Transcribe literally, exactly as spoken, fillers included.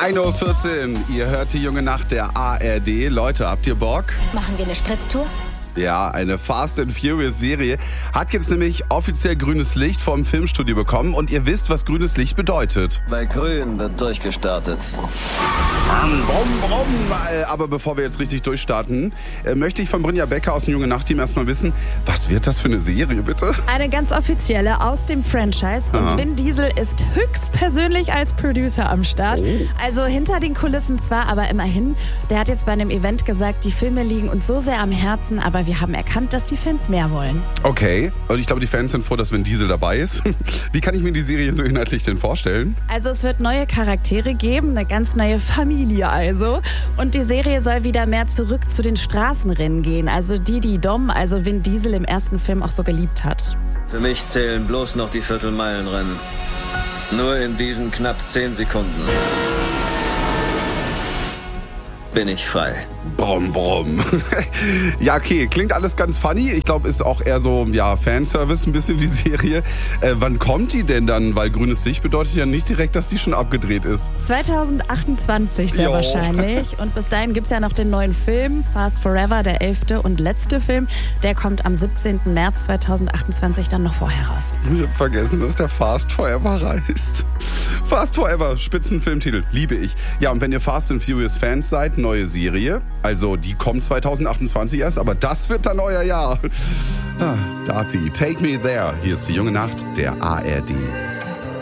ein Uhr vierzehn, ihr hört die junge Nacht der A R D. Leute, habt ihr Bock? Machen wir eine Spritztour? Ja, eine Fast and Furious Serie hat jetzt nämlich offiziell grünes Licht vom Filmstudio bekommen und ihr wisst, was grünes Licht bedeutet. Bei grün wird durchgestartet. Brumm, brumm. Aber bevor wir jetzt richtig durchstarten, möchte ich von Brynja Becker aus dem Junge Nacht Team erstmal wissen, was wird das für eine Serie, bitte? Eine ganz offizielle aus dem Franchise. Und Aha. Vin Diesel ist höchstpersönlich als Producer am Start. Oh. Also hinter den Kulissen zwar, aber immerhin. Der hat jetzt bei einem Event gesagt, die Filme liegen uns so sehr am Herzen, aber wir haben erkannt, dass die Fans mehr wollen. Okay, und ich glaube, die Fans sind froh, dass Vin Diesel dabei ist. Wie kann ich mir die Serie so inhaltlich denn vorstellen? Also es wird neue Charaktere geben, eine ganz neue Familie also. Und die Serie soll wieder mehr zurück zu den Straßenrennen gehen. Also die, die Dom, also Vin Diesel im ersten Film auch so geliebt hat. Für mich zählen bloß noch die Viertelmeilenrennen. Nur in diesen knapp zehn Sekunden bin ich frei. Brumm, brumm. Ja, okay, klingt alles ganz funny. Ich glaube, ist auch eher so, ja, Fanservice ein bisschen die Serie. Äh, wann kommt die denn dann? Weil grünes Licht bedeutet ja nicht direkt, dass die schon abgedreht ist. zwanzig achtundzwanzig sehr Jo. wahrscheinlich. Und bis dahin gibt es ja noch den neuen Film, Fast Forever, der elfte und letzte Film. Der kommt am siebzehnten März zweitausendachtundzwanzig dann noch vorher raus. Ich habe vergessen, dass der Fast Forever heißt. Fast Forever, Spitzenfilmtitel, liebe ich. Ja, und wenn ihr Fast and Furious Fans seid, neue Serie. Also die kommt zweitausendachtundzwanzig erst, aber das wird dann euer Jahr. Ah, Darty, take me there. Hier ist die junge Nacht der A R D.